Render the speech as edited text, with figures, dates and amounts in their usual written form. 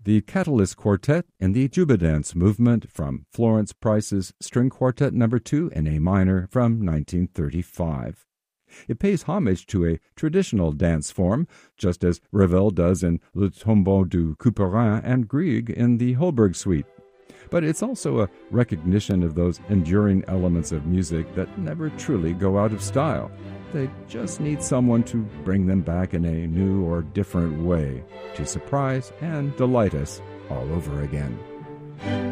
the Catalyst Quartet in the Juba Dance movement from Florence Price's String Quartet No. 2 in A minor from 1935. It pays homage to a traditional dance form, just as Ravel does in Le Tombeau du Couperin and Grieg in the Holberg Suite. But it's also a recognition of those enduring elements of music that never truly go out of style. They just need someone to bring them back in a new or different way to surprise and delight us all over again.